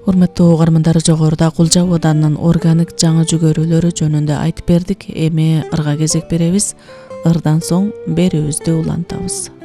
Урматтуу угармандар, жогоруда Кулжа абаданынын органик жаңы жүгөрүлөрү жөнүндө айтып бердик. Эми ырга кезек беребиз. Ырдан соң берүүбүздү улантабыз.